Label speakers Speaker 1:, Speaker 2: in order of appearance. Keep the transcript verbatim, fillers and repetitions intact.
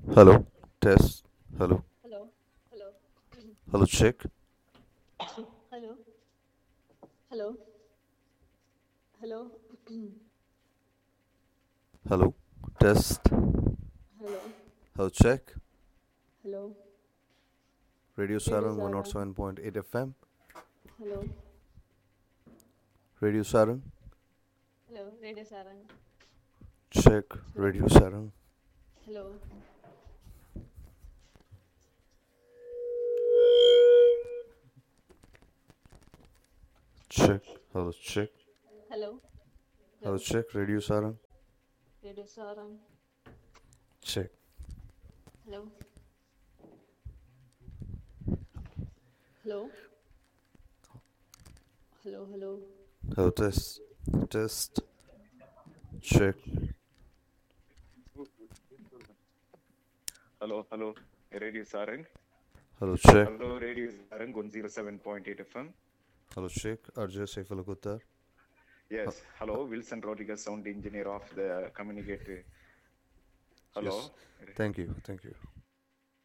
Speaker 1: Hello, test. Hello,
Speaker 2: Hello, hello,
Speaker 1: hello, check.
Speaker 2: hello, hello, hello,
Speaker 1: Hello, test.
Speaker 2: hello,
Speaker 1: Hello, check.
Speaker 2: hello,
Speaker 1: Radio
Speaker 2: Radio
Speaker 1: Sarang
Speaker 2: Sarang.
Speaker 1: one oh seven point eight F M.
Speaker 2: Hello,
Speaker 1: Radio Sarang.
Speaker 2: hello, Radio Sarang.
Speaker 1: Check.
Speaker 2: Hello,
Speaker 1: Radio Sarang.
Speaker 2: hello,
Speaker 1: Check. Hello, check.
Speaker 2: hello,
Speaker 1: Hello,
Speaker 2: hello,
Speaker 1: check. Radio Sarang.
Speaker 2: Radio Sarang.
Speaker 1: Check.
Speaker 2: Hello, hello, hello, hello,
Speaker 1: Hello, test. Test. Check.
Speaker 3: Hello, hello, Radio Sarang.
Speaker 1: Hello, check.
Speaker 3: Hello, Radio Sarang, one oh seven point eight F M.
Speaker 1: Hello, check. Arjay Saifalakuttar.
Speaker 3: Yes, hello, Wilson Rodriguez, sound engineer of the communicator.
Speaker 1: Yes.
Speaker 3: Hello.
Speaker 1: Thank you. Thank you.